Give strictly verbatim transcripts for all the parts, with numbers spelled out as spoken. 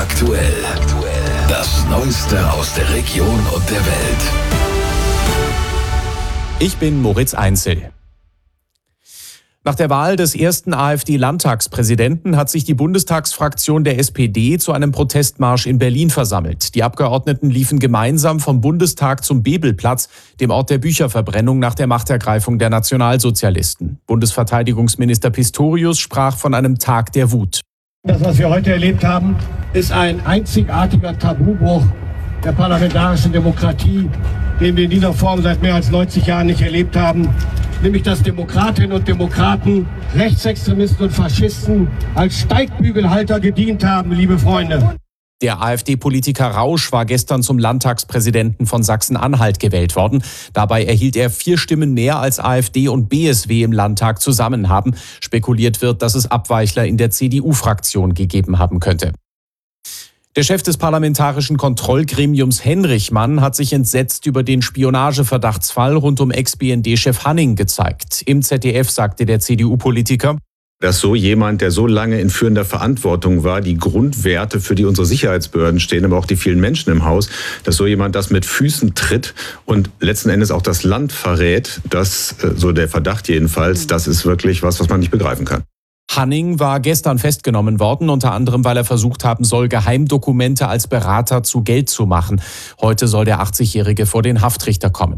Aktuell. Das Neueste aus der Region und der Welt. Ich bin Moritz Einzel. Nach der Wahl des ersten AfD-Landtagspräsidenten hat sich die Bundestagsfraktion der S P D zu einem Protestmarsch in Berlin versammelt. Die Abgeordneten liefen gemeinsam vom Bundestag zum Bebelplatz, dem Ort der Bücherverbrennung nach der Machtergreifung der Nationalsozialisten. Bundesverteidigungsminister Pistorius sprach von einem Tag der Wut. Das, was wir heute erlebt haben, ist ein einzigartiger Tabubruch der parlamentarischen Demokratie, den wir in dieser Form seit mehr als neunzig Jahren nicht erlebt haben. Nämlich, dass Demokratinnen und Demokraten, Rechtsextremisten und Faschisten als Steigbügelhalter gedient haben, liebe Freunde. Der AfD-Politiker Rausch war gestern zum Landtagspräsidenten von Sachsen-Anhalt gewählt worden. Dabei erhielt er vier Stimmen mehr als AfD und B S W im Landtag zusammen haben. Spekuliert wird, dass es Abweichler in der C D U-Fraktion gegeben haben könnte. Der Chef des parlamentarischen Kontrollgremiums Henrichmann hat sich entsetzt über den Spionageverdachtsfall rund um Ex-B N D-Chef Hanning gezeigt. Im Z D F sagte der C D U-Politiker: Dass so jemand, der so lange in führender Verantwortung war, die Grundwerte, für die unsere Sicherheitsbehörden stehen, aber auch die vielen Menschen im Haus, dass so jemand das mit Füßen tritt und letzten Endes auch das Land verrät, das, so der Verdacht jedenfalls, das ist wirklich was, was man nicht begreifen kann. Hanning war gestern festgenommen worden, unter anderem, weil er versucht haben soll, Geheimdokumente als Berater zu Geld zu machen. Heute soll der achtzigjährige vor den Haftrichter kommen.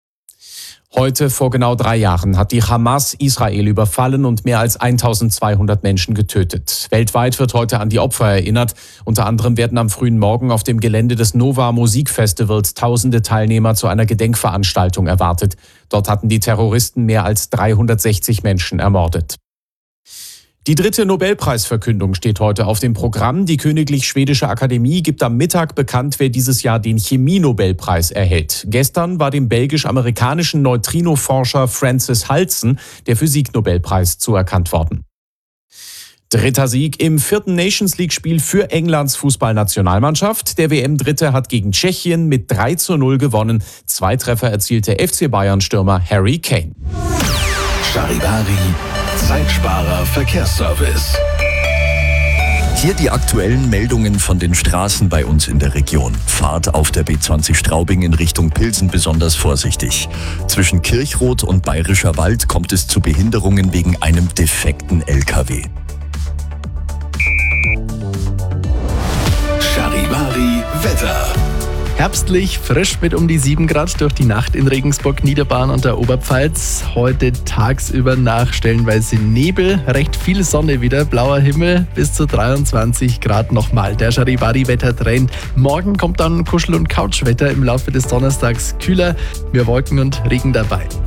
Heute vor genau drei Jahren hat die Hamas Israel überfallen und mehr als eintausendzweihundert Menschen getötet. Weltweit wird heute an die Opfer erinnert. Unter anderem werden am frühen Morgen auf dem Gelände des Nova Musikfestivals tausende Teilnehmer zu einer Gedenkveranstaltung erwartet. Dort hatten die Terroristen mehr als dreihundertsechzig Menschen ermordet. Die dritte Nobelpreisverkündung steht heute auf dem Programm. Die Königlich Schwedische Akademie gibt am Mittag bekannt, wer dieses Jahr den Chemie-Nobelpreis erhält. Gestern war dem belgisch-amerikanischen Neutrino-Forscher Francis Halzen der Physik-Nobelpreis zuerkannt worden. Dritter Sieg im vierten Nations-League-Spiel für Englands Fußballnationalmannschaft. Der W M-Dritte hat gegen Tschechien mit drei zu null gewonnen. Zwei Treffer erzielte F C Bayern-Stürmer Harry Kane. Charivari, Zeitsparer Verkehrsservice. Hier die aktuellen Meldungen von den Straßen bei uns in der Region. Fahrt auf der B zwanzig Straubing in Richtung Pilsen besonders vorsichtig. Zwischen Kirchroth und Bayerischer Wald kommt es zu Behinderungen wegen einem defekten L K W. Charivari Wetter. Herbstlich, frisch mit um die sieben Grad durch die Nacht in Regensburg, Niederbayern und der Oberpfalz. Heute tagsüber nach stellenweise Nebel, recht viel Sonne wieder, blauer Himmel, bis zu dreiundzwanzig Grad nochmal. Der Charivari-Wettertrend. Morgen kommt dann Kuschel- und Couchwetter, im Laufe des Donnerstags kühler, mehr Wolken und Regen dabei.